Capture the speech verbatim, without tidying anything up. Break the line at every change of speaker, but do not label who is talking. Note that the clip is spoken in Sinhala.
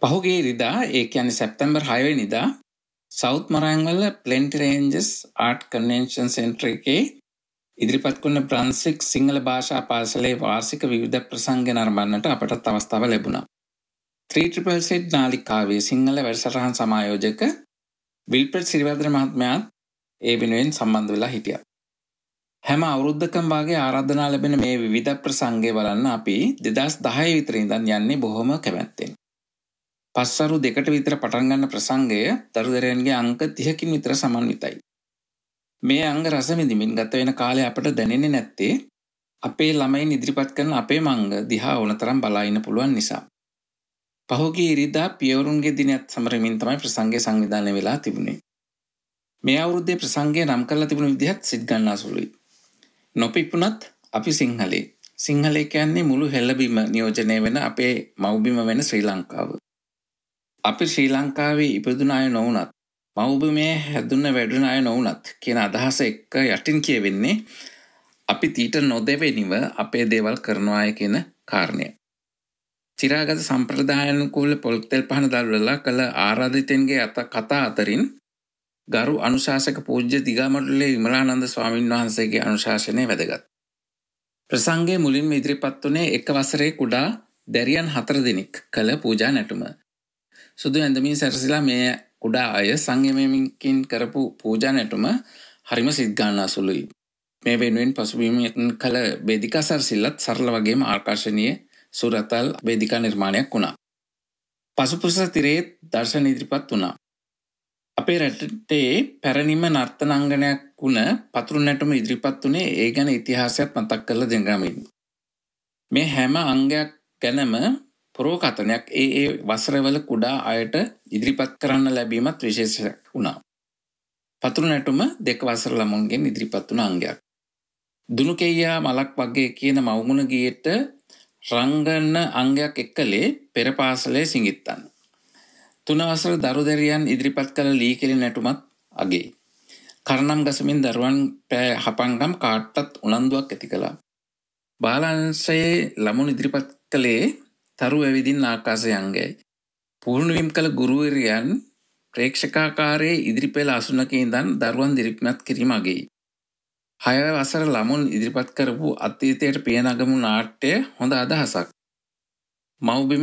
පහුගිය ඉරිදා ඒ කියන්නේ සැප්තැම්බර් හය වෙනිදා south මරාංගල ප්ලෙන්ටි ranges art convention centre එකේ ඉදිරිපත් කරන බ්‍රන්ස්වික් සිංහල භාෂා පාසලේ වාර්ෂික විවිධ ප්‍රසංග නරඹන්නට අපටත් අවස්ථාව ලැබුණා. ත්‍රී ට්‍රිපල් සෙට් නාලිකාවේ සිංහල වැඩසටහන් සමායෝජක විල්ප්‍රඩ් සිරිවර්ධන මහත්මයාත් ඒ වෙනුවෙන් සම්බන්ධ වෙලා හිටියා. හැම අවුරුද්දකම වාගේ ආරාධනා ලැබෙන මේ විවිධ ප්‍රසංගය බලන්න අපි දෙදහස් දහය විතර ඉඳන් යන්නේ බොහොම කැමැත්තෙන්. පස්වරු දෙකට විතර පටන් ගන්න ප්‍රසංගය දරුදරයන්ගේ අංක තිහකින් විතර සමන්විතයි. මේ අංග රස විඳින්මින් ගත වෙන කාලය අපට දැනෙන්නේ නැත්තේ අපේ ළමයින් ඉදිරිපත් කරන අපේ මංග දිහා ඕනතරම් බලා ඉන්න පුළුවන් නිසා. පහුගිය ඉරිදා පියවරුන්ගේ දිනයත් සමරමින් තමයි ප්‍රසංගය සංවිධානය වෙලා තිබුණේ. මේ අවුරුද්දේ ප්‍රසංගය නම් කරලා තිබුණු විදිහත් සිත් ගන්නාසුළුයි. නොපිපුණත් අපි සිංහලේ. සිංහලේ කියන්නේ මුළු හෙළබිම නියෝජනය වෙන අපේ මව්බිම වෙන ශ්‍රී ලංකාව. අපි ශ්‍රී ලංකාවේ ඉපදුන අය නොවුනත් මව්බිමේ හැදුන වැඩුණ අය නොවුනත් කියන අදහස එක්ක යටින් කියවෙන්නේ අපි තීට නොදෙවෙනිව අපේ දේවල් කරනවාය කියන කාරණය. චිරාගත සම්ප්‍රදායානුකූල පොල්තෙල් පහන දල්වලා කළ ආරාධිතයන්ගේ අත කතා අතරින් ගරු අනුශාසක පූජ්‍ය දිගමඩුල්ලේ විමලානන්ද ස්වාමීන් වහන්සේගේ අනුශාසනය වැදගත්. ප්‍රසංගයේ මුලින්ම ඉදිරිපත් වුණේ එක වසරේ කුඩා දැරියන් හතර දෙනෙක් කළ පූජා නැටුම. සුදු ඇඳමින් සැරසිලා මේ කුඩා අය සංයමයකින් කරපු පූජා නැටුම හරිම සිත් ගන්නාසුළුයි. මේ වෙනුවෙන් පසුබිමින් කළ වේදිකා සැරසිල්ලත් සරල වගේම ආකර්ශනීය සුරතල් වේදිකා නිර්මාණයක් වුණා. පසුපුස තිරේ දර්ශන ඉදිරිපත් වුණා. අපේ රටේ පැරණිම නර්තනාංගනයක් වුණ පතුරු නැටුම ඉදිරිපත් වුණේ ඒ ගැන ඉතිහාසයක් මතක් කරලා දෙන්නමින්. මේ හැම අංගයක් ගැනම පුරෝකථනයක් ඒ ඒ වසරවල කුඩා අයට ඉදිරිපත් කරන්න ලැබීමත් විශේෂයක් වුණා. පතුරු නැටුම දෙක වසර ළමුන්ගෙන් ඉදිරිපත් වුණ අංගයක්. දුනු කෙයියා මලක් වගේ කියන මවුමුණ ගීයට රංගන අංගයක් එක්කලේ පෙර පාසලේ සිඟිත්තන්. තුන වසර දරුදැරියන් ඉදිරිපත් කළ ලීකෙලි නැටුමත් අගේ. කරනම් ගසමින් දරුවන් පෑ හපංගම් කාට්ටත් උනන්දුවක් ඇති කළා. බාලාංශයේ ළමුන් ඉදිරිපත් කළේ තරු ඇවිදින් ආකාශය අංගයයි. පුහුණුවීම් කළ ගුරුවරියන් ප්‍රේක්ෂකාකාරයේ ඉදිරිපෙළ අසුනක ඉඳන් දරුවන් ඉදිරිපත් කිරීම අගෙයි. හය වසර ළමුන් ඉදිරිපත් කරපු අතීතයට පියනගමු නාට්‍ය හොඳ අදහසක්. මව්බිම